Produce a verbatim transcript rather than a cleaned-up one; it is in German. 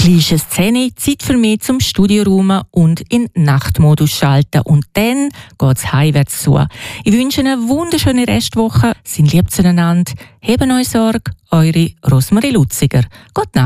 Gleich ist zehn, Zeit für mich zum Studioraum und in Nachtmodus schalten. Und dann geht es heimwärts zu. Ich wünsche eine wunderschöne Restwoche. Sind lieb zueinander. Heben euch Sorge. Eure Rosmarie Lutziger. Gute Nacht.